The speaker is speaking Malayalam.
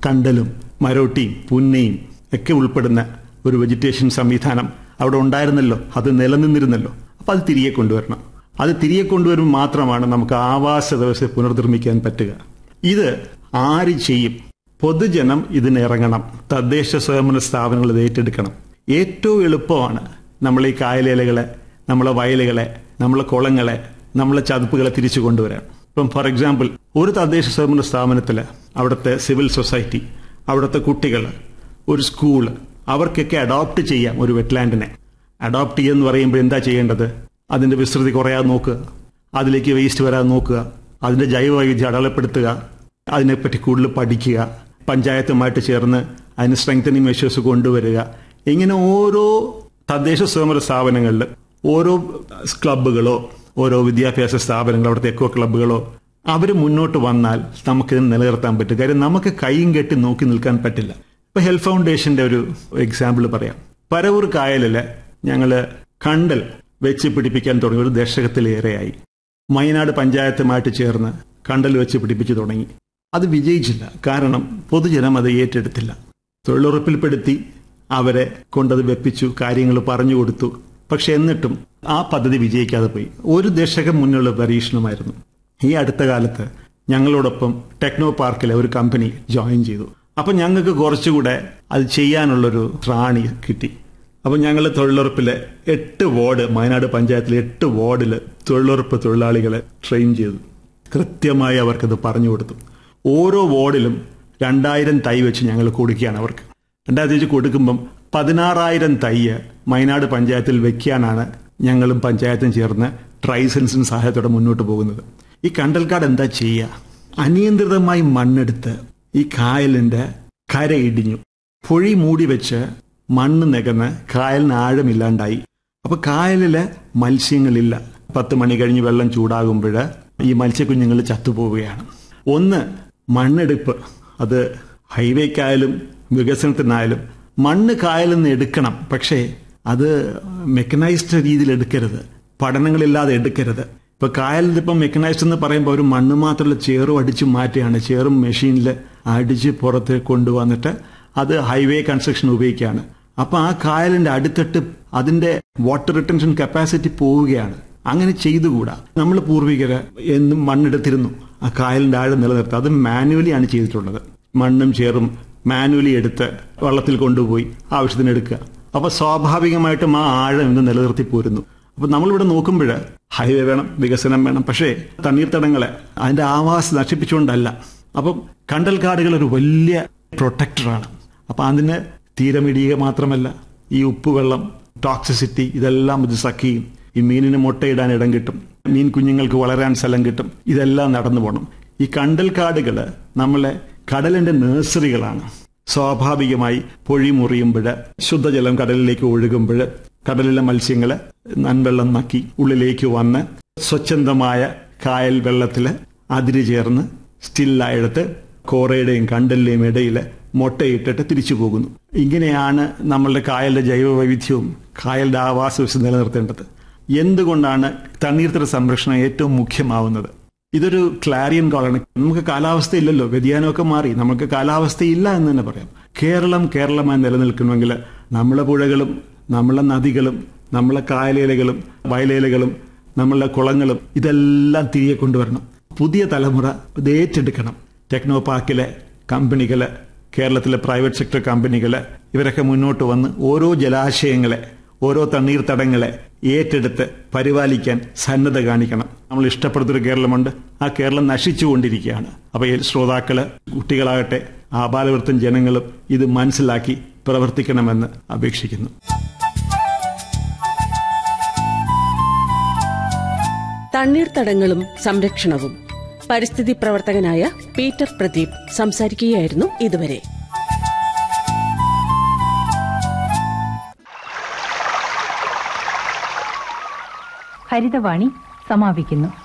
കണ്ടലും മരോട്ടിയും പുന്നയും ഒക്കെ ഉൾപ്പെടുന്ന ഒരു വെജിറ്റേഷൻ സംവിധാനം അവിടെ ഉണ്ടായിരുന്നല്ലോ, അത് നിലനിന്നിരുന്നല്ലോ. അപ്പം അത് തിരികെ കൊണ്ടുവരണം. അത് തിരികെ കൊണ്ടുവരുമ്പോൾ മാത്രമാണ് നമുക്ക് ആവാസ വ്യവസ്ഥ പുനർനിർമ്മിക്കാൻ പറ്റുക. ഇത് ആര് ചെയ്യും? പൊതുജനം ഇതിനിറങ്ങണം. തദ്ദേശ സ്വയംഭരണ സ്ഥാപനങ്ങൾ ഇത് ഏറ്റെടുക്കണം. ഏറ്റവും എളുപ്പമാണ് നമ്മൾ ഈ കായലേലകളെ, നമ്മളെ വയലുകളെ, നമ്മളെ കുളങ്ങളെ, നമ്മളെ ചതുപ്പുകളെ തിരിച്ചു കൊണ്ടുവരാൻ. ഇപ്പം ഫോർ എക്സാമ്പിൾ, ഒരു തദ്ദേശ സ്വയംഭരണ സ്ഥാപനത്തിൽ അവിടുത്തെ സിവിൽ സൊസൈറ്റി, അവിടുത്തെ കുട്ടികൾ, ഒരു സ്കൂൾ, അവർക്കൊക്കെ അഡോപ്റ്റ് ചെയ്യാം ഒരു വെറ്റ്ലാൻഡിനെ. അഡോപ്റ്റ് ചെയ്യുമെന്ന് പറയുമ്പോൾ എന്താ ചെയ്യേണ്ടത്? അതിൻ്റെ വിസ്തൃതി കുറയാതെ നോക്കുക, അതിലേക്ക് വേസ്റ്റ് വരാതെ നോക്കുക, അതിൻ്റെ ജൈവവൈവിധ്യം അടയാളപ്പെടുത്തുക, അതിനെപ്പറ്റി കൂടുതൽ പഠിക്കുക, പഞ്ചായത്തുമായിട്ട് ചേർന്ന് അതിന് സ്ട്രെങ്തനിങ് മെഷേഴ്സ് കൊണ്ടുവരിക. ഇങ്ങനെ ഓരോ തദ്ദേശ സ്വയംഭരണ സ്ഥാപനങ്ങളിൽ ഓരോ ക്ലബ്ബുകളോ ഓരോ വിദ്യാഭ്യാസ സ്ഥാപനങ്ങളോ അവിടുത്തെ എക്കോ ക്ലബ്ബുകളോ അവർ മുന്നോട്ട് വന്നാൽ നമുക്കിത് നിലനിർത്താൻ പറ്റും. കാര്യം നമുക്ക് കൈയും കെട്ടി നോക്കി നിൽക്കാൻ പറ്റില്ല. ഇപ്പൊ ഹെൽത്ത് ഫൗണ്ടേഷന്റെ ഒരു എക്സാമ്പിൾ പറയാം. പരവൂർ കായലിൽ ഞങ്ങൾ കണ്ടൽ വെച്ച് പിടിപ്പിക്കാൻ തുടങ്ങി. ഒരു ദശകത്തിലേറെയായി മൈനാട് പഞ്ചായത്തുമായിട്ട് ചേർന്ന് കണ്ടൽ വെച്ച് പിടിപ്പിച്ചു തുടങ്ങി. അത് വിജയിച്ചില്ല. കാരണം പൊതുജനം അത് ഏറ്റെടുത്തില്ല. തൊഴിലുറപ്പിൽപ്പെടുത്തി അവരെ കൊണ്ടത് വെപ്പിച്ചു, കാര്യങ്ങൾ പറഞ്ഞു കൊടുത്തു. പക്ഷെ എന്നിട്ടും ആ പദ്ധതി വിജയിക്കാതെ പോയി. ഒരു ദശകം മുന്നുള്ള പരീക്ഷണമായിരുന്നു. ഈ അടുത്ത കാലത്ത് ഞങ്ങളോടൊപ്പം ടെക്നോ പാർക്കിലെ ഒരു കമ്പനി ജോയിൻ ചെയ്തു. അപ്പം ഞങ്ങൾക്ക് കുറച്ചുകൂടെ അത് ചെയ്യാനുള്ളൊരു ത്രാണി കിട്ടി. അപ്പം ഞങ്ങൾ തൊഴിലുറപ്പിലെ 8 വാർഡ്, വയനാട് പഞ്ചായത്തിലെ 8 വാർഡിൽ തൊഴിലുറപ്പ് തൊഴിലാളികളെ ട്രെയിൻ ചെയ്തു. കൃത്യമായി അവർക്കത് പറഞ്ഞു കൊടുത്തു. ഓരോ വാർഡിലും 2000 തൈ വെച്ച് ഞങ്ങൾ കൊടുക്കുകയാണ് അവർക്ക്. 2000 വെച്ച് കൊടുക്കുമ്പം 16,000 തൈ വയനാട് പഞ്ചായത്തിൽ വെക്കാനാണ് ഞങ്ങളും പഞ്ചായത്തും ചേർന്ന് ട്രൈസെൻസിന് സഹായത്തോടെ മുന്നോട്ട് പോകുന്നത്. ഈ കണ്ടൽക്കാട് എന്താ ചെയ്യുക? അനിയന്ത്രിതമായി മണ്ണെടുത്ത് ഈ കായലിന്റെ കര ഇടിഞ്ഞു, പൊഴി മൂടി വെച്ച് മണ്ണ് നികന്ന് കായലിന് ആഴമില്ലാണ്ടായി. അപ്പൊ കായലിലെ മത്സ്യങ്ങളില്ല. 10 മണി കഴിഞ്ഞ് വെള്ളം ചൂടാകുമ്പോൾ ഈ മത്സ്യക്കുഞ്ഞുങ്ങൾ ചത്തുപോവുകയാണ്. ഒന്ന്, മണ്ണെടുപ്പ്. അത് ഹൈവേക്കായാലും വികസനത്തിനായാലും മണ്ണ് കായലിൽ നിന്ന് എടുക്കണം. പക്ഷേ അത് മെക്കനൈസ്ഡ് രീതിയിൽ എടുക്കരുത്, പഠനങ്ങളില്ലാതെ എടുക്കരുത്. ഇപ്പൊ കായലിൽ ഇപ്പം മെക്കനൈസ്ഡ് എന്ന് പറയുമ്പോൾ ഒരു മണ്ണ് മാത്രമല്ല, ചേറും അടിച്ചു മാറ്റുകയാണ്. ചേറും മെഷീനിൽ അടിച്ച് പുറത്ത് കൊണ്ടുവന്നിട്ട് അത് ഹൈവേ കൺസ്ട്രക്ഷൻ ഉപയോഗിക്കുകയാണ്. അപ്പൊ ആ കായലിന്റെ അടിത്തട്ട് അതിന്റെ വാട്ടർ റിട്ടൻഷൻ കപ്പാസിറ്റി പോവുകയാണ്. അങ്ങനെ ചെയ്തുകൂടാ. നമ്മൾ പൂർവികര് എന്നും മണ്ണെടുത്തിരുന്നു, ആ കായലിന്റെ ആഴം നിലനിർത്തുക. അത് മാനുവലി ആണ് ചെയ്തിട്ടുള്ളത്. മണ്ണും ചേറും മാനുവലി എടുത്ത് വെള്ളത്തിൽ കൊണ്ടുപോയി ആവശ്യത്തിന് എടുക്കുക. അപ്പൊ സ്വാഭാവികമായിട്ടും ആ ആഴം ഇന്ന് നിലനിർത്തി പോരുന്നു. അപ്പൊ നമ്മളിവിടെ നോക്കുമ്പോൾ ഹൈവേ വേണം, വികസനം വേണം, പക്ഷേ തണ്ണീർത്തടങ്ങളെ അതിന്റെ ആവാസം നശിപ്പിച്ചുകൊണ്ടല്ല. അപ്പം കണ്ടൽക്കാടുകൾ ഒരു വലിയ പ്രൊട്ടക്ടറാണ്. അപ്പൊ അതിന് തീരമിടിയുക മാത്രമല്ല, ഈ ഉപ്പുവെള്ളം, ടോക്സിസിറ്റി, ഇതെല്ലാം ഇത് സഖിയും. ഈ മീനിന് മുട്ടയിടാൻ ഇടം കിട്ടും, മീൻ കുഞ്ഞുങ്ങൾക്ക് വളരാൻ സ്ഥലം കിട്ടും. ഇതെല്ലാം നടന്നു പോകണം. ഈ കണ്ടൽക്കാടുകൾ നമ്മളെ കടലിന്റെ നഴ്സറികളാണ്. സ്വാഭാവികമായി പൊഴി മുറിയുമ്പോൾ, ശുദ്ധജലം കടലിലേക്ക് ഒഴുകുമ്പോൾ കടലിലെ മത്സ്യങ്ങള് നൻവെള്ളം നക്കി ഉള്ളിലേക്ക് വന്ന് സ്വച്ഛന്തമായ കായൽ വെള്ളത്തിൽ അതിര് ചേർന്ന് സ്റ്റില്ലായെടുത്ത് കോറയുടെയും കണ്ടലിന്റെയും ഇടയിൽ മുട്ടയിട്ടിട്ട് തിരിച്ചു പോകുന്നു. ഇങ്ങനെയാണ് നമ്മളുടെ കായലിന്റെ ജൈവവൈവിധ്യവും കായലിന്റെ ആവാസ വ്യവസ്ഥ നിലനിർത്തേണ്ടത്. എന്തുകൊണ്ടാണ് തണ്ണീർത്തട സംരക്ഷണം ഏറ്റവും മുഖ്യമാവുന്നത്? ഇതൊരു ക്ലാരിയൻ കോളാണ്. നമുക്ക് കാലാവസ്ഥ ഇല്ലല്ലോ, വ്യതിയാനമൊക്കെ മാറി, നമുക്ക് കാലാവസ്ഥയില്ല എന്ന് തന്നെ പറയാം. കേരളമായി നിലനിൽക്കണമെങ്കിൽ നമ്മളെ പുഴകളും നമ്മളെ നദികളും നമ്മളെ കായലേലകളും വയലേലകളും നമ്മളെ കുളങ്ങളും ഇതെല്ലാം തിരികെ കൊണ്ടുവരണം. പുതിയ തലമുറ ഇത് ഏറ്റെടുക്കണം. ടെക്നോ പാർക്കിലെ കമ്പനികള്, കേരളത്തിലെ പ്രൈവറ്റ് സെക്ടർ കമ്പനികള്, ഇവരൊക്കെ മുന്നോട്ട് വന്ന് ഓരോ ജലാശയങ്ങളെ, ഓരോ തണ്ണീർത്തടങ്ങളെ ഏറ്റെടുത്ത് പരിപാലിക്കാൻ സന്നദ്ധ കാണിക്കണം. നമ്മൾ ഇഷ്ടപ്പെടുന്നൊരു കേരളമുണ്ട്, ആ കേരളം നശിച്ചുകൊണ്ടിരിക്കുകയാണ്. അപ്പൊ ശ്രോതാക്കള്, കുട്ടികളാകട്ടെ, ആബാലവൃത്തം ജനങ്ങളും ഇത് മനസ്സിലാക്കി പ്രവർത്തിക്കണമെന്ന് അപേക്ഷിക്കുന്നു. തണ്ണീർത്തടങ്ങളും സംരക്ഷണവും പരിസ്ഥിതി പ്രവർത്തകനായ പീറ്റർ പ്രദീപ് സംസാരിക്കുകയായിരുന്നു ഇതുവരെ. ഹരിതവാണി സമാപിക്കുന്നു.